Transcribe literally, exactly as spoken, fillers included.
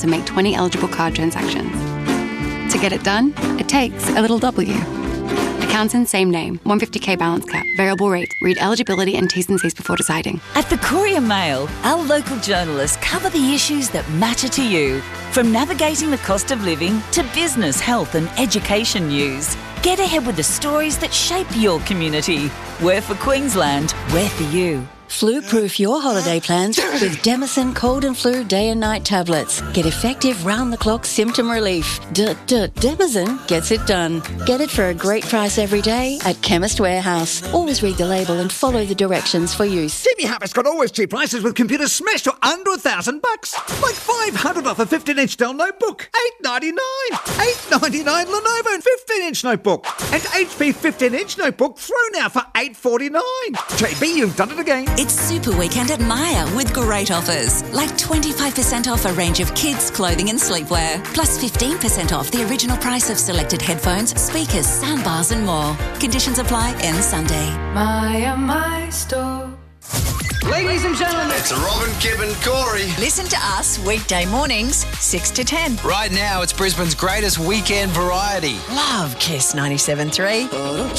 to make twenty eligible card transactions. To get it done, it takes a little W. Accountant, same name, one hundred fifty k balance cap, variable rate. Read eligibility and T's and C's before deciding. At the Courier Mail, our local journalists cover the issues that matter to you. From navigating the cost of living to business, health and education news. Get ahead with the stories that shape your community. We're for Queensland, we're for you. Flu-proof your holiday plans with Demison cold and flu day and night tablets. Get effective round-the-clock symptom relief. D-d-Demison gets it done. Get it for a great price every day at Chemist Warehouse. Always read the label and follow the directions for use. T V Hub's got always cheap prices with computers smashed to under a thousand bucks. Like five hundred off a fifteen inch Dell notebook. eight ninety-nine. eight ninety-nine Lenovo fifteen inch notebook. And H P fifteen inch notebook thrown out for eight forty-nine. J B, you've done it again. It's Super Weekend at Myer with great offers, like twenty-five percent off a range of kids' clothing and sleepwear, plus fifteen percent off the original price of selected headphones, speakers, soundbars and more. Conditions apply end Sunday. Myer, my store. Ladies and gentlemen, it's Robin, Kib and Corey. Listen to us weekday mornings, six to ten. Right now, it's Brisbane's greatest weekend variety. Love Kiss ninety-seven point three.